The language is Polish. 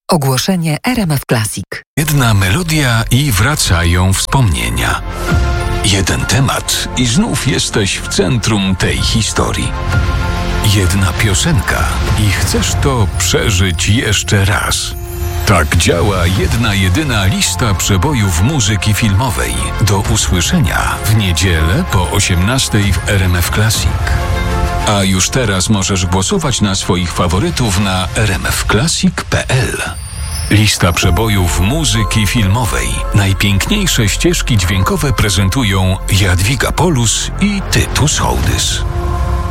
Ogłoszenie RMF Classic. Jedna melodia i wracają wspomnienia. Jeden temat i znów jesteś w centrum tej historii. Jedna piosenka i chcesz to przeżyć jeszcze raz. Tak działa jedna jedyna lista przebojów muzyki filmowej. Do usłyszenia w niedzielę po 18:00 w RMF Classic. A już teraz możesz głosować na swoich faworytów na rmfclassic.pl. Lista przebojów muzyki filmowej. Najpiękniejsze ścieżki dźwiękowe prezentują Jadwiga Polus i Tytus Hołdys.